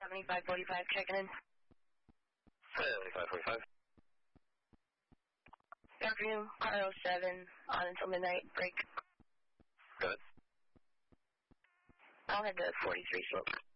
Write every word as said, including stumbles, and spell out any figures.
seventy-five forty-five checking in. seventy-five forty-five. Good afternoon, car oh seven, on until midnight, break. Good. I'll head to forty-three slope.